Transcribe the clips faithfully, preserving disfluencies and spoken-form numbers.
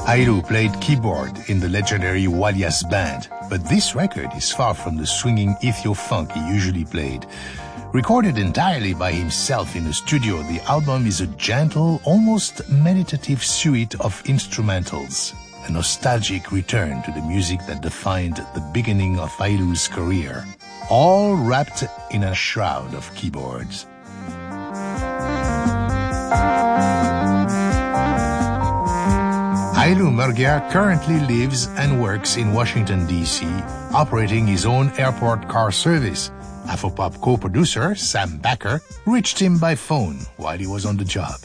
Hailu played keyboard in the legendary Walias band, but this record is far from the swinging ethio-funk he usually played. Recorded entirely by himself in the studio, the album is a gentle, almost meditative suite of instrumentals, a nostalgic return to the music that defined the beginning of Hailu's career, all wrapped in a shroud of keyboards. Hailu Mergia currently lives and works in Washington, D C, operating his own airport car service. Afropop co-producer Sam Backer reached him by phone while he was on the job.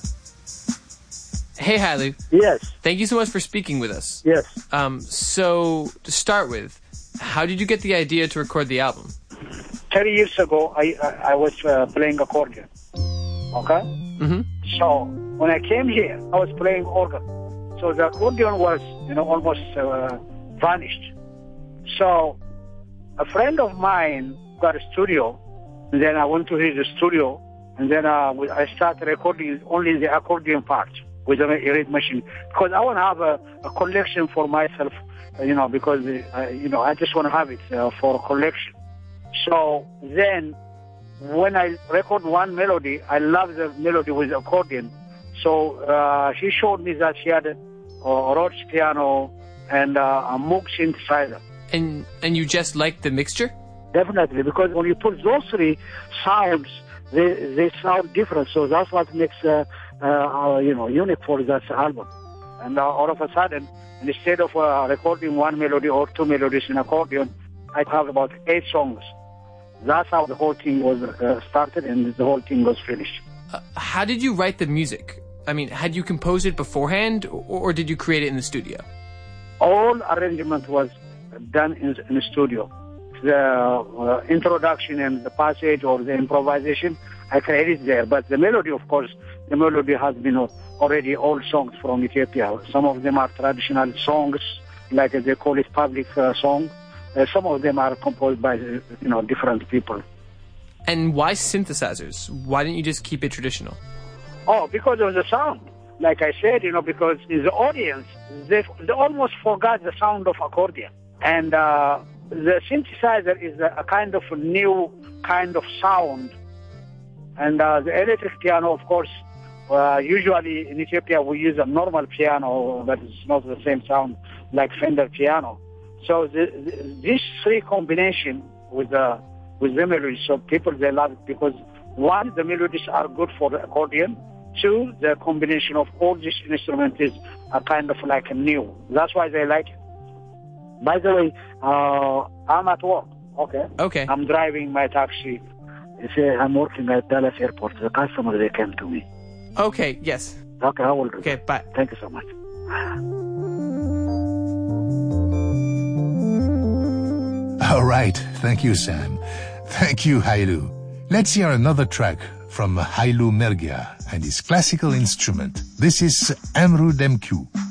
Hey, Hailu. Yes. Thank you so much for speaking with us. Yes. Um, so, to start with, how did you get the idea to record the album? thirty years ago, I I, I was uh, playing accordion. Okay? Mm-hmm. So, when I came here, I was playing organ. So the accordion was, you know, almost uh, vanished. So, a friend of mine got a studio, and then I went to his studio, and then uh, I started recording only the accordion part with a reed machine, because I want to have a, a collection for myself, you know, because, uh, you know, I just want to have it uh, for a collection. So then, when I record one melody, I love the melody with accordion. So uh, she showed me that she had a, a Rhodes piano and uh, a Moog synthesizer. And and you just liked the mixture? Definitely, because when you put those three sounds, they they sound different. So that's what makes uh, uh, you know unique for that album. And uh, all of a sudden, instead of uh, recording one melody or two melodies in accordion, I have about eight songs. That's how the whole thing was uh, started, and the whole thing was finished. Uh, how did you write the music? I mean, had you composed it beforehand, or, or did you create it in the studio? All arrangement was done in, in the studio. The uh, introduction and the passage or the improvisation, I created there. But the melody, of course, the melody has been already old songs from Ethiopia. Some of them are traditional songs, like they call it public uh, song. Uh, some of them are composed by, you know, different people. And why synthesizers? Why didn't you just keep it traditional? Oh, because of the sound. Like I said, you know, because in the audience, they, they almost forgot the sound of accordion. And uh, the synthesizer is a, a kind of a new kind of sound. And uh, the electric piano, of course, uh, usually in Ethiopia we use a normal piano, but it's not the same sound like Fender piano. So the, the, these three combination with the with the melodies, so people they love it because one, the melodies are good for the accordion. Two, the combination of all these instruments is a kind of like a new. That's why they like it. By the way, uh, I'm at work. Okay. Okay. I'm driving my taxi. Say I'm working at Dallas Airport. The customer they came to me. Okay. Yes. Okay, I will do. Okay. That. Bye. Thank you so much. All right. Thank you, Sam. Thank you, Hailu. Let's hear another track from Hailu Mergia and his classical instrument. This is Emru Demku.